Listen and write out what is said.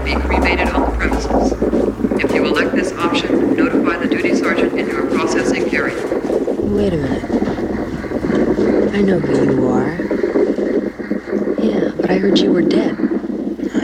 be cremated on the premises. If you elect this option, notify the duty sergeant in your processing area. Wait a minute. I know who you are. Yeah, but I heard you were dead.